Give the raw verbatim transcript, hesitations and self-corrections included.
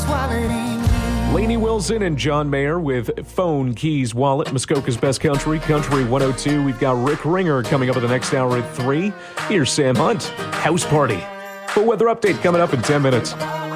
Lainey Wilson and John Mayer with Phone, Keys, Wallet, Muskoka's Best Country, Country one oh two. We've got Rick Ringer coming up in the next hour at three. Here's Sam Hunt, House Party. Full weather update coming up in ten minutes.